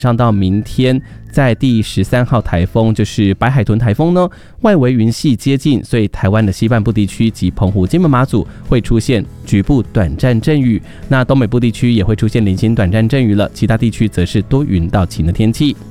上到明天，在第13号台风就是白海豚台风呢，外围云系接近，所以台湾的西半部地区及澎湖、金门、马祖会出现局部短暂阵雨，那东北部地区也会出现零星短暂阵雨了，其他地区则是多云到晴的天气。